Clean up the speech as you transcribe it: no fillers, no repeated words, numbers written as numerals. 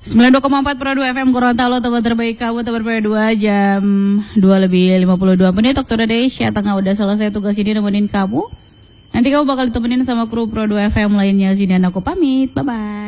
92,4 Pro 2 FM Gorontalo, teman terbaik kamu, teman Pro 2 jam 2:52. Talk to the Day, tengah udah selesai tugas ini nemenin kamu. Nanti kamu bakal ditemenin sama kru Pro 2 FM lainnya. Sini aku pamit, bye-bye.